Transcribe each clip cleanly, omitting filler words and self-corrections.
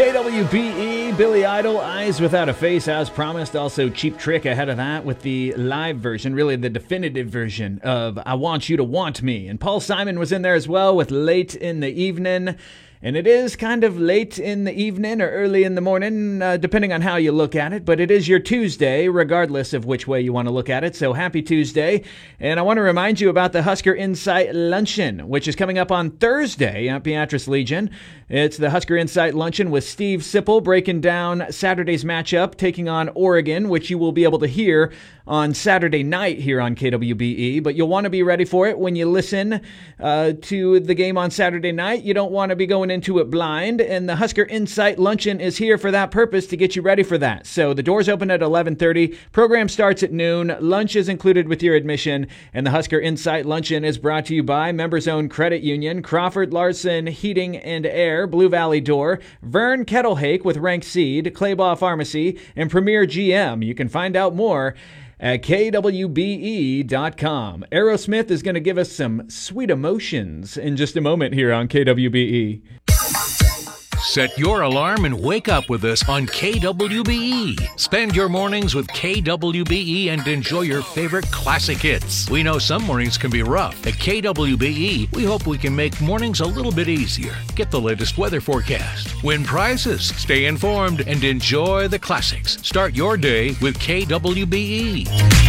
KWBE, Billy Idol, Eyes Without a Face, as promised. Also, Cheap Trick ahead of that with the live version, really the definitive version of I Want You to Want Me. And Paul Simon was in there as well with Late in the Evening. And it is kind of late in the evening or early in the morning, depending on how you look at it. But it is your Tuesday, regardless of which way you want to look at it. So happy Tuesday. And I want to remind you about the Husker Insight Luncheon, which is coming up on Thursday at Beatrice Legion. It's the Husker Insight Luncheon with Steve Sipple breaking down Saturday's matchup, taking on Oregon, which you will be able to hear on Saturday night here on KWBE. But you'll want to be ready for it when you listen to the game on Saturday night. You don't want to be going into it blind, and the Husker Insight Luncheon is here for that purpose, to get you ready for that. So the doors open at 11:30. Program starts at noon. Lunch is included with your admission, and the Husker Insight Luncheon is brought to you by Members-Owned Credit Union, Crawford Larson Heating and Air, Blue Valley Door, Vern Kettlehake with Rank Seed, Claybaugh Pharmacy, and Premier GM. You can find out more at KWBE.com. Aerosmith is going to give us some Sweet Emotions in just a moment here on KWBE. Set your alarm and wake up with us on KWBE. Spend your mornings with KWBE and enjoy your favorite classic hits. We know some mornings can be rough. At KWBE, we hope we can make mornings a little bit easier. Get the latest weather forecast, win prizes, stay informed, and enjoy the classics. Start your day with KWBE.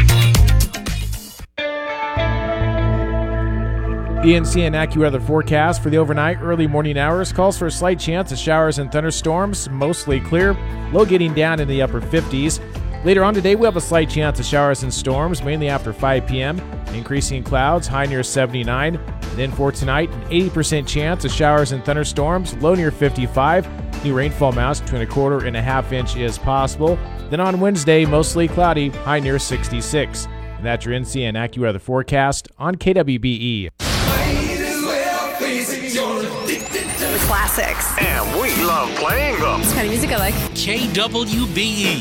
ENC and AccuWeather forecast for the overnight early morning hours calls for a slight chance of showers and thunderstorms, mostly clear, low getting down in the upper 50s. Later on today, we have a slight chance of showers and storms, mainly after 5 p.m., increasing clouds, high near 79. And then for tonight, an 80% chance of showers and thunderstorms, low near 55. New rainfall amounts between 1/4 and 1/2 inch is possible. Then on Wednesday, mostly cloudy, high near 66. And that's your NC and AccuWeather forecast on KWBE. Classics. And we love playing them. It's the kind of music I like. KWBE.